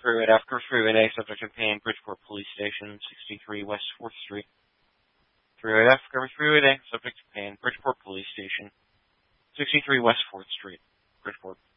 Freeway F, Freeway A, subject to Payne, Bridgeport Police Station, 63 West 4th Street. Freeway F, Freeway A, subject to Payne, Bridgeport Police Station, 63 West 4th Street, Bridgeport.